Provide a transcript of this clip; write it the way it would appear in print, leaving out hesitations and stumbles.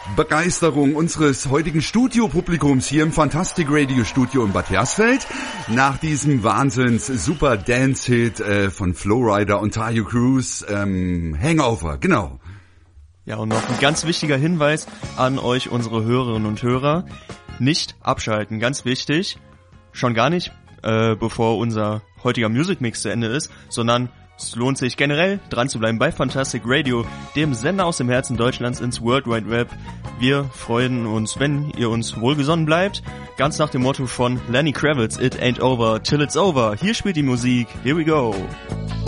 Begeisterung unseres heutigen Studiopublikums hier im Fantastic Radio Studio in Bad Hersfeld. Nach diesem Wahnsinns-Super Dance-Hit von Flowrider und Tayo Cruz, Hangover, genau. Ja, und noch ein ganz wichtiger Hinweis an euch, unsere Hörerinnen und Hörer. Nicht abschalten, ganz wichtig. Schon gar nicht, bevor unser heutiger Music Mix zu Ende ist, sondern es lohnt sich generell dran zu bleiben bei Fantastic Radio, dem Sender aus dem Herzen Deutschlands ins World Wide Web. Wir freuen uns, wenn ihr uns wohlgesonnen bleibt. Ganz nach dem Motto von Lenny Kravitz, It ain't over till it's over. Hier spielt die Musik. Here we go.